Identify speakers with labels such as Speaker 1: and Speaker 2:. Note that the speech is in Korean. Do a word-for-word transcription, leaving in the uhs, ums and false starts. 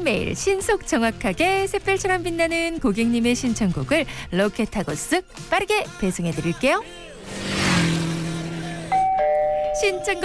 Speaker 1: 매일매일 신속 정확하게 샛별처럼 빛나는 고객님의 신청곡을 로켓하고 쓱 빠르게 배송해드릴게요. 신청곡